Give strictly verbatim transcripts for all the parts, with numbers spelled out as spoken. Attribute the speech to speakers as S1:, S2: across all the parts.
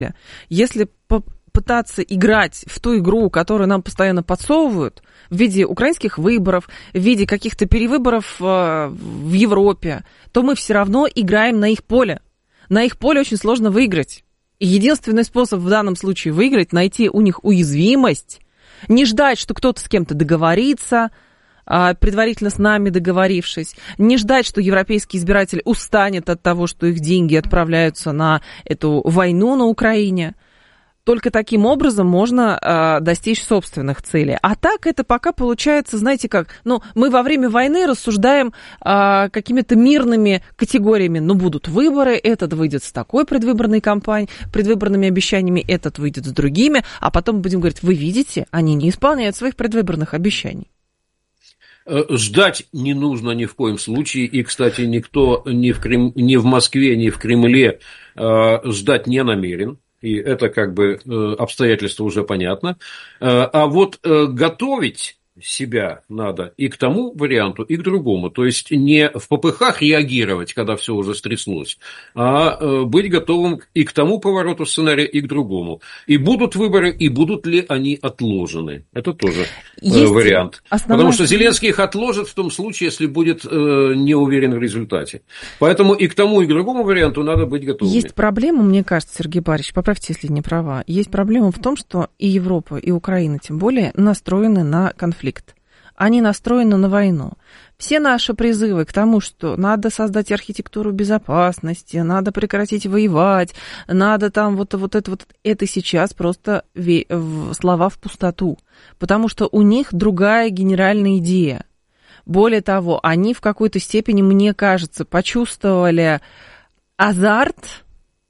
S1: Если пытаться играть в ту игру, которую нам постоянно подсовывают, в виде украинских выборов, в виде каких-то перевыборов в Европе, то мы все равно играем на их поле. На их поле очень сложно выиграть. И единственный способ в данном случае выиграть — найти у них уязвимость, не ждать, что кто-то с кем-то договорится, предварительно с нами договорившись, не ждать, что европейский избиратель устанет от того, что их деньги отправляются на эту войну на Украине. Только таким образом можно э, достичь собственных целей. А так это пока получается, знаете как, ну, мы во время войны рассуждаем э, какими-то мирными категориями. Ну, будут выборы, этот выйдет с такой предвыборной кампанией, предвыборными обещаниями, этот выйдет с другими, а потом будем говорить, вы видите, они не исполняют своих предвыборных обещаний.
S2: Ждать не нужно ни в коем случае, и, кстати, никто ни в, Крем... ни в Москве, ни в Кремле э, ждать не намерен. И это как бы обстоятельство уже понятно. А вот готовить себя надо и к тому варианту, и к другому. То есть не в попыхах реагировать, когда все уже стряслось, а быть готовым и к тому повороту сценария, и к другому. И будут выборы, и будут ли они отложены. Это тоже есть вариант. Основная... Потому что Зеленский их отложит в том случае, если будет не уверен в результате. Поэтому и к тому, и к другому варианту надо быть готовыми.
S1: Есть проблема, мне кажется, Сергей Борисович, поправьте, если не права. Есть проблема в том, что и Европа, и Украина, тем более, настроены на конфликт. Они настроены на войну. Все наши призывы к тому, что надо создать архитектуру безопасности, надо прекратить воевать, надо там вот, вот это вот, это сейчас просто слова в пустоту, потому что у них другая генеральная идея. Более того, они в какой-то степени, мне кажется, почувствовали азарт,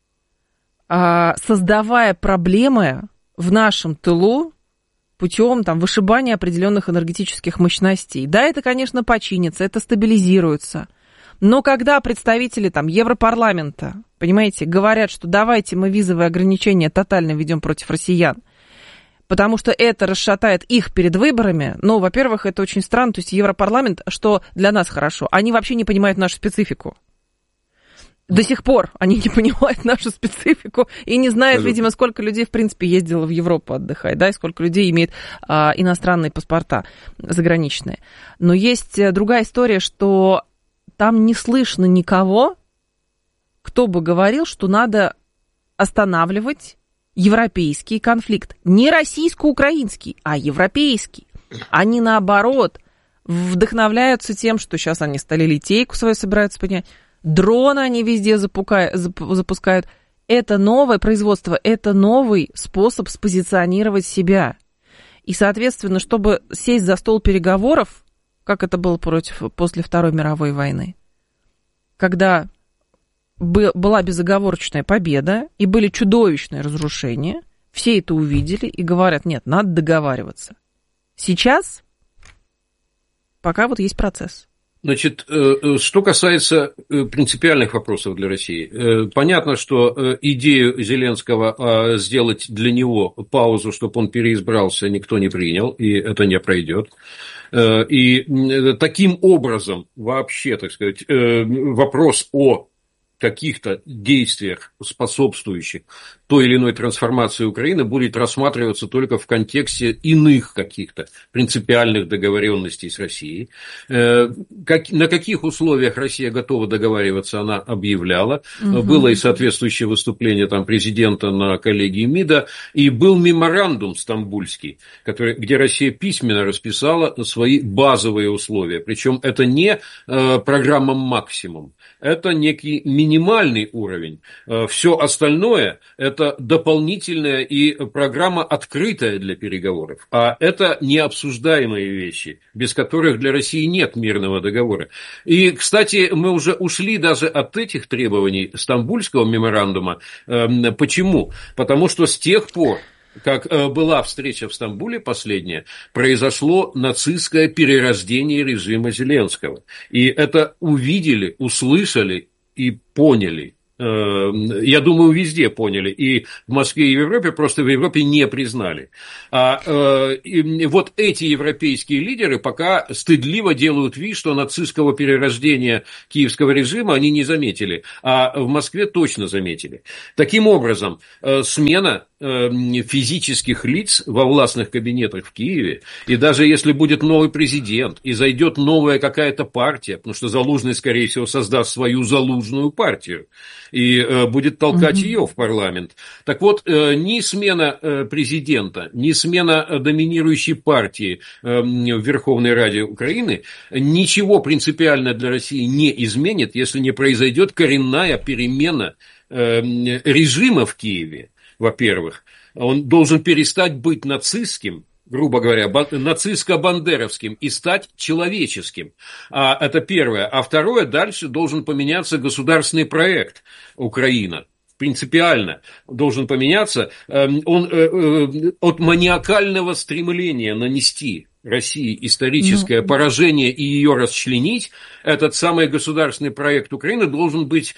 S1: создавая проблемы в нашем тылу, путем там, вышибания определенных энергетических мощностей. Да, это, конечно, починится, это стабилизируется. Но когда представители там, Европарламента, понимаете, говорят, что давайте мы визовые ограничения тотально введем против россиян, потому что это расшатает их перед выборами, ну, во-первых, это очень странно, то есть Европарламент, что для нас хорошо, они вообще не понимают нашу специфику. До сих пор они не понимают нашу специфику и не знают, Скажу. видимо, сколько людей, в принципе, ездило в Европу отдыхать, да, и сколько людей имеет а, иностранные паспорта заграничные. Но есть другая история, что там не слышно никого, кто бы говорил, что надо останавливать европейский конфликт. Не российско-украинский, а европейский. Они, наоборот, вдохновляются тем, что сейчас они стали литейку свою собираются поднять. Дроны они везде запускают. Это новое производство, это новый способ спозиционировать себя. И, соответственно, чтобы сесть за стол переговоров, как это было против, после Второй мировой войны, когда была безоговорочная победа и были чудовищные разрушения, все это увидели и говорят, нет, надо договариваться. Сейчас пока вот есть процесс.
S2: Значит, что касается принципиальных вопросов для России, понятно, что идею Зеленского сделать для него паузу, чтобы он переизбрался, никто не принял, и это не пройдет. И таким образом вообще, так сказать, вопрос о каких-то действиях, способствующих той или иной трансформации Украины, будет рассматриваться только в контексте иных каких-то принципиальных договоренностей с Россией. На каких условиях Россия готова договариваться, она объявляла. Угу. Было и соответствующее выступление там, президента на коллегии МИДа, и был меморандум стамбульский, который, где Россия письменно расписала свои базовые условия. Причем это не программа «Максимум», это некий минимальный уровень. Все остальное – это дополнительная и программа открытая для переговоров. А это необсуждаемые вещи, без которых для России нет мирного договора. И, кстати, мы уже ушли даже от этих требований Стамбульского меморандума. Почему? Потому что с тех пор, как была встреча в Стамбуле последняя, произошло нацистское перерождение режима Зеленского. И это увидели, услышали и поняли Я думаю, везде поняли. И в Москве, и в Европе, просто в Европе не признали. А и вот эти европейские лидеры пока стыдливо делают вид, что нацистского перерождения киевского режима они не заметили. А в Москве точно заметили. Таким образом, смена физических лиц во властных кабинетах в Киеве, и даже если будет новый президент, и зайдет новая какая-то партия, потому что Залужный, скорее всего, создаст свою залужную партию, и э, будет толкать mm-hmm. ее в парламент. Так вот, э, ни смена э, президента, ни смена доминирующей партии э, в Верховной Раде Украины ничего принципиально для России не изменит, если не произойдет коренная перемена э, режима в Киеве. Во-первых, он должен перестать быть нацистским, грубо говоря, нацистско-бандеровским и стать человеческим. А, это первое. А второе, дальше должен поменяться государственный проект Украина. Принципиально должен поменяться. Он от маниакального стремления нанести России историческое ну... поражение и ее расчленить, этот самый государственный проект Украины должен быть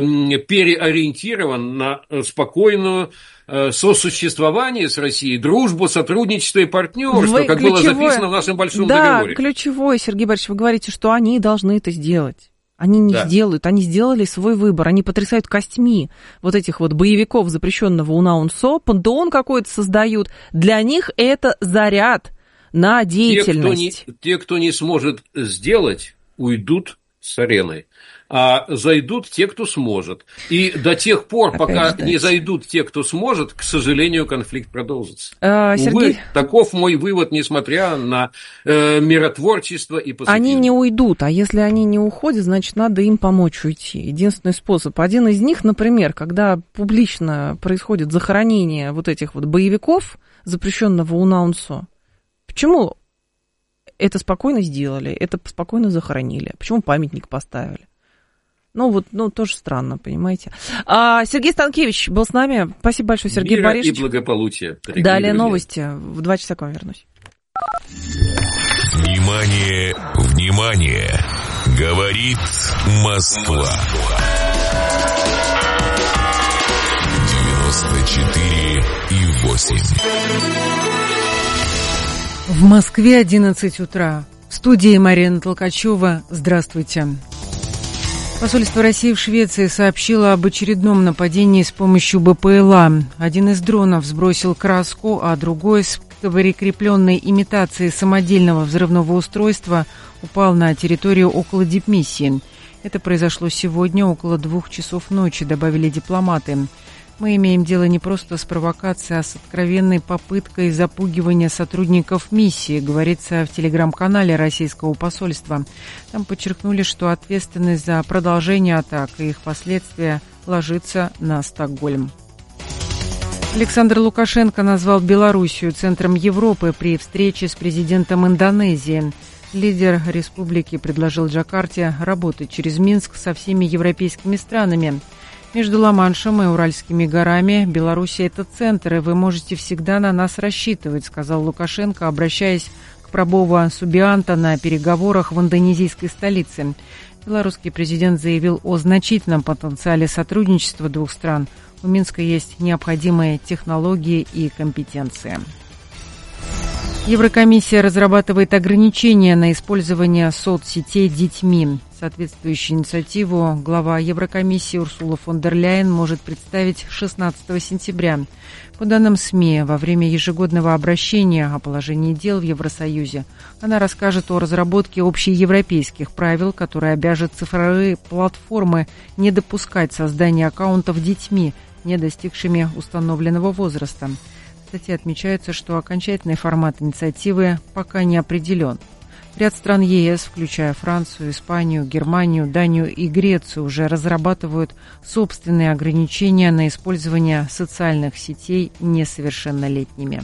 S2: переориентирован на спокойную сосуществование с Россией, дружбу, сотрудничество и партнерство, как было записано в нашем большом
S1: да,
S2: договоре.
S1: Да, ключевое, Сергей Борисович, вы говорите, что они должны это сделать. Они не да. сделают, они сделали свой выбор, они потрясают костьми вот этих вот боевиков запрещенного УНАУНСО, пантеон какой-то создают. Для них это заряд на деятельность.
S2: Те, кто не, те, кто не сможет сделать, уйдут с арены. А зайдут те, кто сможет. И до тех пор, Опять пока ждать. не зайдут те, кто сможет, к сожалению, конфликт продолжится. А, Сергей... Увы, таков мой вывод, несмотря на э, миротворчество и позитив.
S1: Они не уйдут, а если они не уходят, значит, надо им помочь уйти. Единственный способ. Один из них, например, когда публично происходит захоронение вот этих вот боевиков, запрещенного УНАУНСО, почему это спокойно сделали, это спокойно захоронили? Почему памятник поставили? Ну, вот, ну, тоже странно, понимаете. А, Сергей Станкевич был с нами. Спасибо большое, Сергей
S2: Мира
S1: Борисович.
S2: И благополучия.
S1: Далее друзья. Новости. В два часа к вам вернусь.
S3: Внимание, внимание. Говорит Москва. девяносто четыре и восемь.
S4: В Москве одиннадцать утра. В студии Марина Толкачева. Здравствуйте. Посольство России в Швеции сообщило об очередном нападении с помощью БПЛА. Один из дронов сбросил краску, а другой с прикрепленной имитацией самодельного взрывного устройства упал на территорию около дипмиссии. Это произошло сегодня около двух часов ночи, добавили дипломаты. Мы имеем дело не просто с провокацией, а с откровенной попыткой запугивания сотрудников миссии, говорится в телеграм-канале российского посольства. Там подчеркнули, что ответственность за продолжение атак и их последствия ложится на Стокгольм. Александр Лукашенко назвал Белоруссию центром Европы при встрече с президентом Индонезии. Лидер республики предложил Джакарте работать через Минск со всеми европейскими странами. Между Ла-Маншем и Уральскими горами Белоруссия – это центр, и вы можете всегда на нас рассчитывать, сказал Лукашенко, обращаясь к Прабово Субианто на переговорах в индонезийской столице. Белорусский президент заявил о значительном потенциале сотрудничества двух стран. У Минска есть необходимые технологии и компетенции. Еврокомиссия разрабатывает ограничения на использование соцсетей детьми. Соответствующую инициативу глава Еврокомиссии Урсула фон дер Ляйен может представить шестнадцатого сентября. По данным СМИ, во время ежегодного обращения о положении дел в Евросоюзе она расскажет о разработке общеевропейских правил, которые обяжут цифровые платформы не допускать создания аккаунтов детьми, не достигшими установленного возраста. В статье отмечается, что окончательный формат инициативы пока не определен. Ряд стран ЕС, включая Францию, Испанию, Германию, Данию и Грецию, уже разрабатывают собственные ограничения на использование социальных сетей несовершеннолетними.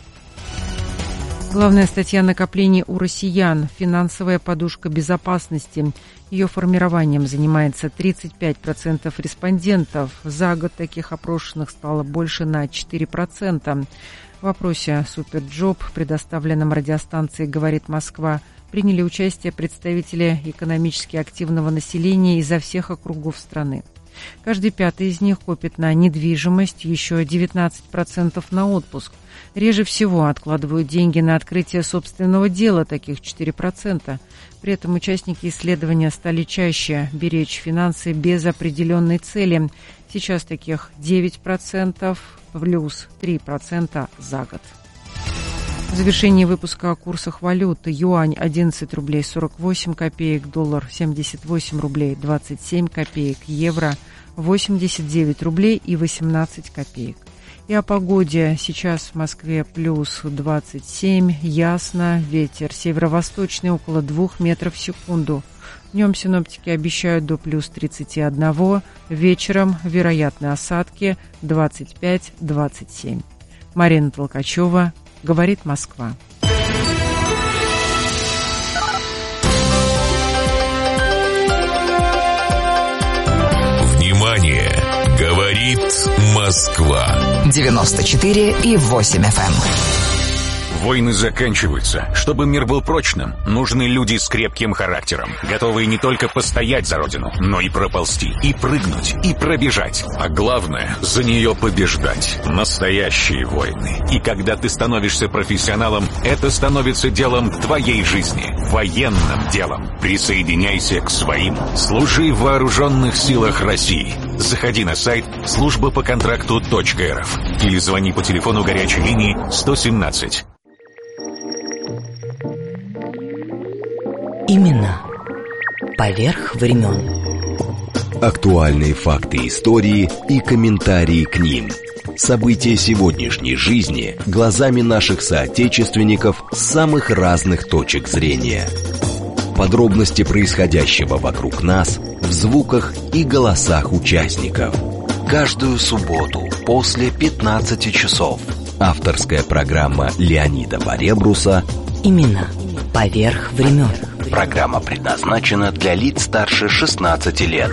S4: Главная статья накоплений у россиян – финансовая подушка безопасности. Ее формированием занимается тридцать пять процентов респондентов. За год таких опрошенных стало больше на четыре процента. В опросе «Суперджоп», предоставленном радиостанцией «Говорит Москва», приняли участие представители экономически активного населения изо всех округов страны. Каждый пятый из них копит на недвижимость, еще девятнадцать процентов на отпуск. Реже всего откладывают деньги на открытие собственного дела, таких четыре процента. При этом участники исследования стали чаще беречь финансы без определенной цели. Сейчас таких девять процентов плюс три процента за год. В завершении выпуска о курсах валют. Юань одиннадцать рублей сорок восемь копеек, доллар семьдесят восемь рублей двадцать семь копеек, евро восемьдесят девять рублей и восемнадцать копеек. И о погоде. Сейчас в Москве плюс двадцать семь, ясно, ветер северо-восточный около двух метров в секунду. Днем синоптики обещают до плюс тридцать один, вечером вероятны осадки двадцать пять - двадцать семь. Марина Толкачева, говорит Москва.
S3: Внимание! Говорит Москва.
S5: девяносто четыре и восемь эф эм.
S6: Войны заканчиваются. Чтобы мир был прочным, нужны люди с крепким характером, готовые не только постоять за родину, но и проползти, и прыгнуть, и пробежать. А главное, за нее побеждать. Настоящие войны. И когда ты становишься профессионалом, это становится делом твоей жизни. Военным делом. Присоединяйся к своим. Служи в вооруженных силах России. Заходи на сайт служба по контракту точка эр эф или звони по телефону горячей линии сто семнадцать.
S5: Именно поверх времен.
S7: Актуальные факты истории и комментарии к ним. События сегодняшней жизни глазами наших соотечественников с самых разных точек зрения. Подробности происходящего вокруг нас в звуках и голосах участников. Каждую субботу после пятнадцати часов. Авторская программа Леонида Баребруса
S5: Именно поверх времен.
S7: Программа предназначена для лиц старше шестнадцати лет.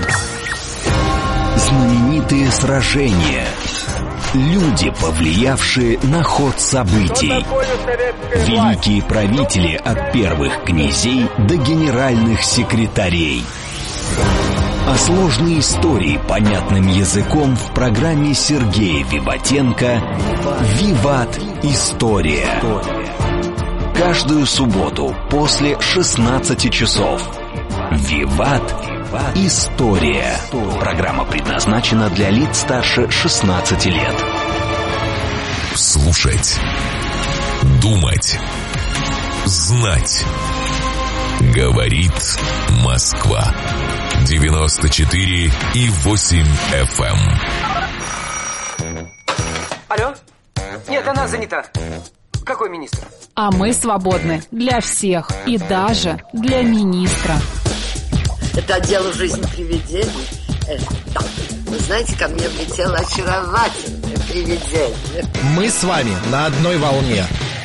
S7: Знаменитые сражения. Люди, повлиявшие на ход событий. Великие правители от первых князей до генеральных секретарей. А сложные истории понятным языком в программе Сергея Виватенко «Виват. История». Каждую субботу после шестнадцати часов. «Виват. История». Программа предназначена для лиц старше шестнадцати лет.
S3: Слушать. Думать. Знать. Говорит Москва. девяносто четыре и восемь эф эм.
S8: Алло? Нет, она занята. Какой министр?
S9: А мы свободны для всех и даже для министра.
S10: Это отдел «Жизнь привидений». Э, да. Вы знаете, ко мне влетело очаровательное привидение.
S11: Мы с вами на одной волне.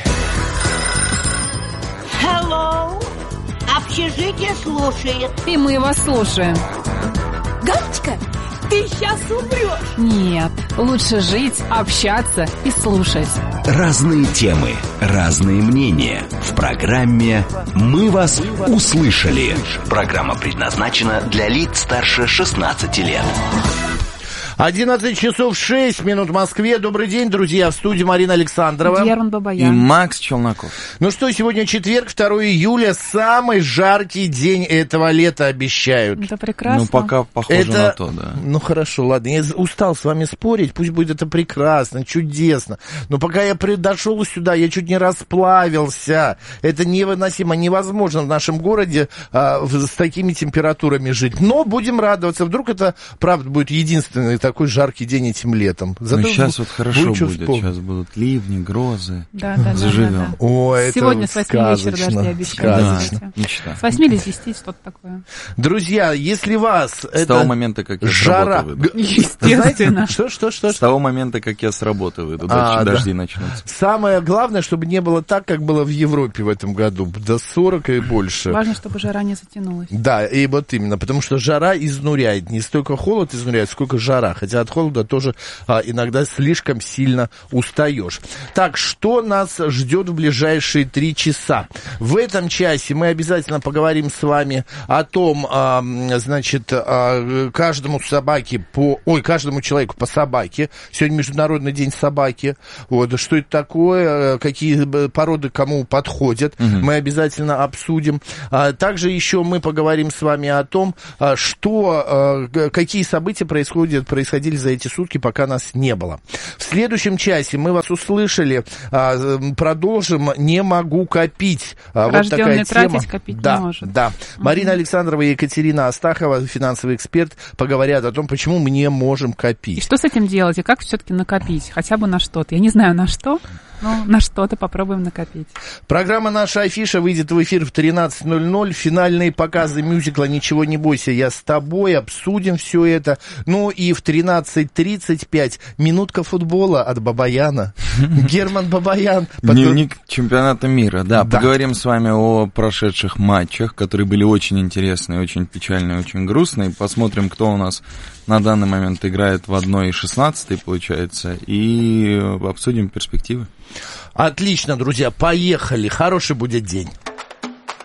S12: Hello. Общежитие слушает.
S9: И мы вас слушаем.
S12: Галочка, ты сейчас умрешь.
S9: Нет, лучше жить, общаться и слушать.
S7: Разные темы, разные мнения. В программе «Мы вас услышали». Программа предназначена для лиц старше шестнадцати лет.
S11: одиннадцать часов шесть минут в Москве. Добрый день, друзья. В студии Марина Александрова.
S9: Герман Бабаян.
S13: И Макс Челноков.
S11: Ну что, сегодня четверг, второго июля. Самый жаркий день этого лета обещают.
S9: Это прекрасно.
S13: Ну, пока похоже
S11: это...
S13: на то, да.
S11: Ну, хорошо, ладно. Я устал с вами спорить. Пусть будет это прекрасно, чудесно. Но пока я дошел сюда, я чуть не расплавился. Это невыносимо, невозможно в нашем городе а, с такими температурами жить. Но будем радоваться. Вдруг это, правда, будет единственный такой жаркий день этим летом.
S13: Зато ну, сейчас вот хорошо будет.
S11: Вспомнить.
S13: Сейчас будут ливни, грозы.
S9: Да, да,
S13: заживем.
S9: Да, да, да.
S11: О,
S9: сегодня
S11: это
S9: с восьми вечера дожди обещают.
S13: Да, мечта.
S9: С восьми или с десяти что-то такое.
S11: Друзья, если вас
S13: с
S11: это
S13: того момента, как я
S11: жара...
S13: с работы выйду.
S9: Естественно.
S11: Что, что, что?
S13: С того момента, как я с работы выйду, а, дожди да. начнутся.
S11: Самое главное, чтобы не было так, как было в Европе в этом году, до сорок и больше.
S9: Важно, чтобы жара не затянулась.
S11: Да, и вот именно, потому что жара изнуряет. Не столько холод изнуряет, сколько жара. хотя от холода тоже а, иногда слишком сильно устаешь. Так, что нас ждет в ближайшие три часа? В этом часе мы обязательно поговорим с вами о том, а, значит, а, каждому собаке по... Ой, каждому человеку по собаке. Сегодня Международный день собаки. Вот, что это такое, какие породы кому подходят, угу. мы обязательно обсудим. А, также еще мы поговорим с вами о том, что, какие события происходят, происходили за эти сутки, пока нас не было. В следующем часе мы вас услышали, продолжим «Не могу копить». Вот такая тема.
S9: Тратить, копить
S11: да,
S9: не может.
S11: Да.
S9: Угу.
S11: Марина Александрова и Екатерина Астахова, финансовый эксперт, поговорят о том, почему мы не можем копить.
S9: И что с этим делать, и как все-таки накопить, хотя бы на что-то. Я не знаю, на что, но на что-то попробуем накопить.
S11: Программа «Наша афиша» выйдет в эфир в тринадцать ноль ноль. Финальные показы мюзикла «Ничего не бойся, я с тобой». Обсудим все это. Ну и в тринадцать тридцать пять минутка футбола от Бабаяна. Герман Бабаян.
S13: Дневник чемпионата мира. Да, поговорим с вами о прошедших матчах, которые были очень интересные, очень печальные, очень грустные. Посмотрим, кто у нас на данный момент играет в одной шестнадцатой, получается, и обсудим перспективы.
S11: Отлично, друзья, поехали. Хороший будет день.